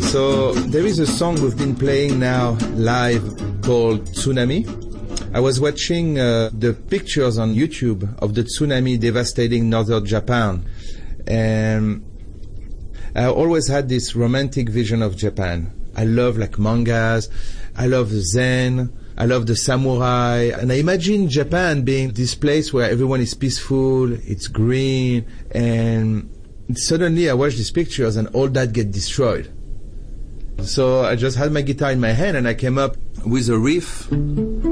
So there is a song we've been playing now live called Tsunami. I was watching the pictures on YouTube of the tsunami devastating northern Japan, and I always had this romantic vision of Japan. I love like mangas, I love Zen, I love the samurai, and I imagine Japan being this place where everyone is peaceful, it's green, and suddenly I watch these pictures and all that get destroyed. So I just had my guitar in my hand and I came up with a riff.